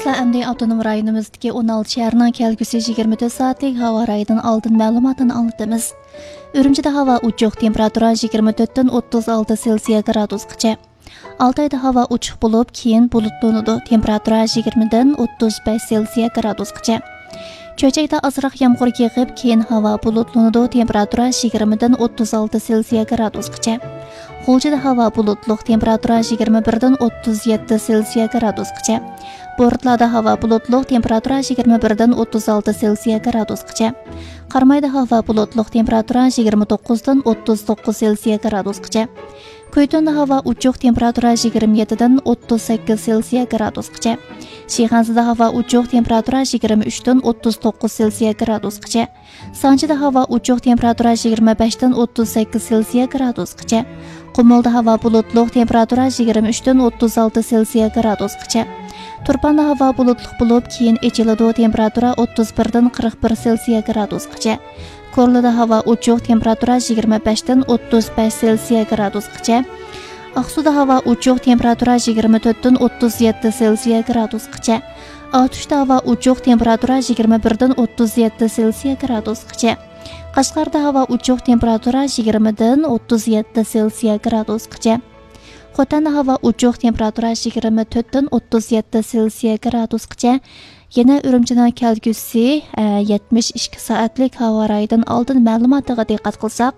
Dostlar, əmdi avtonom rayonumuzdaki 16 şəhərinin kelgüsü 24 saatlik hava rayından aldın məlumatını anlatımız. Ürümçide hava uçuq, temperatura 24'den 36 Selsiya gradusgacha. Altayda hava uçuq bulup, keyin bulutlanıdı. Temperatura 20'den 35 Selsiya gradusgacha. Çöçekdə azraq yağmur yağıb, keyin hava bulutlanıdı. Temperatura 20'den 36 Selsiya gradusgacha. Xolchida hava bulutluq, temperatura 21'den 37 Selsiya gradusgacha. Bortlarda hava bulutluq, temperatura 21'den 36 Selsiya gradusgacha. Qarmayda hava bulutluq, temperatura 29'dan 39 Selsiya gradusgacha. Kuytonda hava uçuq, temperatura 27'den 38 Selsiya gradusgacha. Şixansida hava uçuq, temperatura 23'den 39 Selsiya gradusgacha. Sanchida hava uçuq, temperatura 25'den 38 Selsiya gradusgacha. Qumulda hava bulutluq, temperatura 23'den 36 Selsiya gradusgacha. Turpanda hava bulutluq bulup, keyin echiladi, temperatura 31'den 41 Selsiya gradusgacha. Korluda hava uçuq, temperatura 25'den 35 Selsiya gradusgacha. Aqsuda hava uçuq, temperatura 24'den 37 Selsiya gradusgacha. Atuşda hava uçuq, temperatura 21'den 37 Selsiya gradusgacha. Qashqarda hava uçuq, temperatura 20'den 37 Selsiya gradusgacha. Xotanda hava uçuq, temperatura 24'den 37 Selsiya gradusgacha. Yana Ürümchining kelgusi 72 saatlik havo rayından aldın ma'lumotiga diqqat qilsak.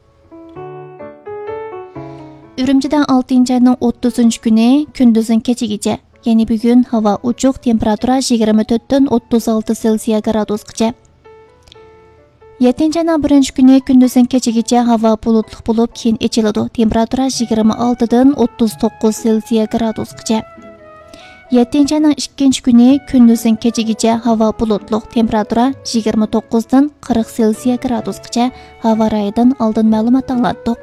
Ürümchidan 6 ayning 30 kuni kunduzning kechigacha, ya'ni bugun havo uçuq, temperatura 24'den 36 Selsiya gradusgacha. 7 ayning 1 kuni kunduzning kechigacha havo bulutli bo'lib, keyin echiladi. Temperatura 26'dan 39 Selsiya gradusgacha. 7 ayning 2 kuni kunduzning kechigacha havo bulutli, temperatura 29'dan 40 Selsiya gradusgacha havo rayidan oldin ma'lumot anglatdik.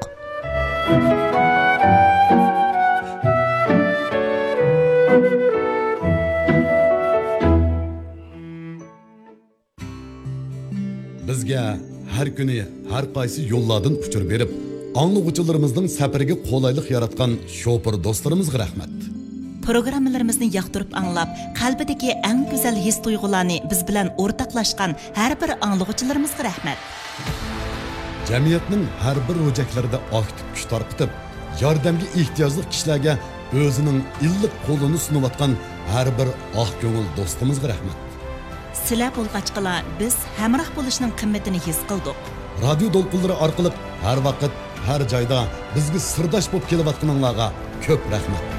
Bizga har kuni har qaysi yo'llardan uchur berib, anglag'uchilarimizning safariga qulaylik yaratgan shofir do'stlarimizga rahmat. Programmalarimizni yoqtirib anglab, qalbidagi eng go'zal his-tuyg'ularni biz bilan o'rtoqlashgan har bir anglag'uchilarimizga rahmat. Jamiyatning har bir ro'jaklarida aktiv kuch tarqitib, yordamga ehtiyojli kishilarga o'zining illiq qo'lini sunayotgan har bir oq ko'ngil do'stimizga rahmat. Sizlar bo'lg'achqala biz hamroh bo'lishning qimmatini his qildik. Radio to'lqinlari orqali har vaqt, har joyda bizga sirdosh bo'lib kelayotganinglarga ko'p rahmat.